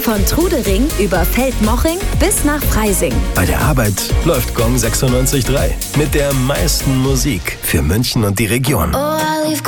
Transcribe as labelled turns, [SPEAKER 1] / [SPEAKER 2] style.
[SPEAKER 1] Von Trudering über Feldmoching bis nach Freising.
[SPEAKER 2] Bei der Arbeit läuft Gong 96.3 mit der meisten Musik für München und die Region.
[SPEAKER 3] Oh, I leave